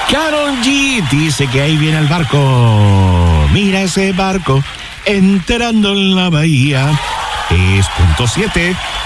Karol G dice que ahí viene el barco. Mira ese barco entrando en la bahía. Es punto 7.